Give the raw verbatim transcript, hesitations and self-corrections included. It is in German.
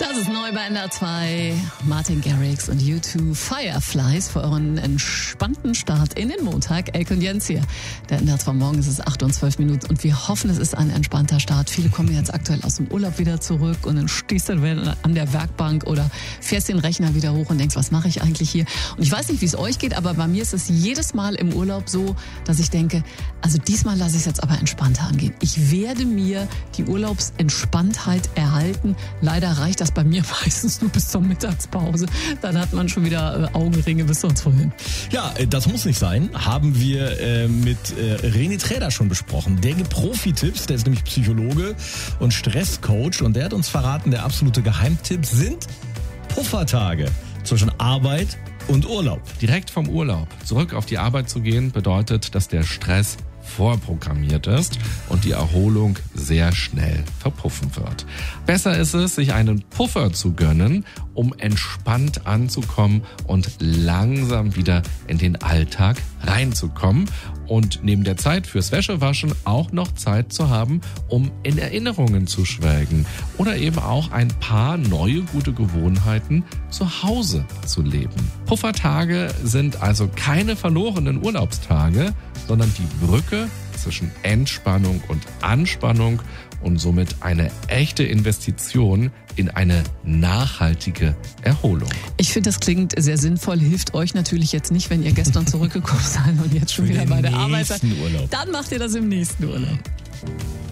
Das ist neu bei N D R zwei. Martin Garrix und U zwei Fireflies für euren entspannten Start in den Montag. Elke und Jens hier. Der N D R zwei Morgen, es ist acht und zwölf Minuten und wir hoffen, es ist ein entspannter Start. Viele kommen jetzt aktuell aus dem Urlaub wieder zurück und dann stehst du an der Werkbank oder fährst den Rechner wieder hoch und denkst, was mache ich eigentlich hier? Und ich weiß nicht, wie es euch geht, aber bei mir ist es jedes Mal im Urlaub so, dass ich denke, also diesmal lasse ich es jetzt aber entspannter angehen. Ich werde mir die Urlaubsentspanntheit erhalten. Leider reicht das bei mir meistens nur bis zur Mittagspause. Dann hat man schon wieder äh, Augenringe bis sonst wohin. Ja, das muss nicht sein. Haben wir äh, mit äh, René Träder schon besprochen. Der gibt Profi-Tipps, der ist nämlich Psychologe und Stresscoach und der hat uns verraten, der absolute Geheimtipp sind Puffertage zwischen Arbeit und Urlaub. Direkt vom Urlaub zurück auf die Arbeit zu gehen, bedeutet, dass der Stress vorprogrammiert ist und die Erholung sehr schnell verpuffen wird. Besser ist es, sich einen Puffer zu gönnen, um entspannt anzukommen und langsam wieder in den Alltag reinzukommen und neben der Zeit fürs Wäschewaschen auch noch Zeit zu haben, um in Erinnerungen zu schwelgen oder eben auch ein paar neue gute Gewohnheiten zu Hause zu leben. Puffertage sind also keine verlorenen Urlaubstage, sondern die Brücke zwischen Entspannung und Anspannung und somit eine echte Investition in eine nachhaltige Erholung. Ich finde, das klingt sehr sinnvoll, hilft euch natürlich jetzt nicht, wenn ihr gestern zurückgekommen seid und jetzt schon Für wieder den bei der Arbeit seid. nächsten Urlaub. Dann macht ihr das im nächsten Urlaub.